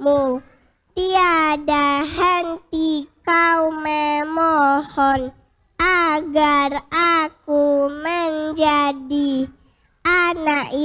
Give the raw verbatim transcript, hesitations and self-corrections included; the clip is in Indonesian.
mu. Tiada henti kau memohon agar aku menjadi anak